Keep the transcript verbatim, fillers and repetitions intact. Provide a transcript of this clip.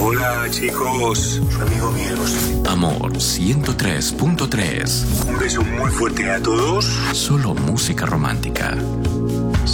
Hola, chicos. Su amigo Miedos. Amor ciento tres punto tres. Un beso muy fuerte a todos. Solo música romántica.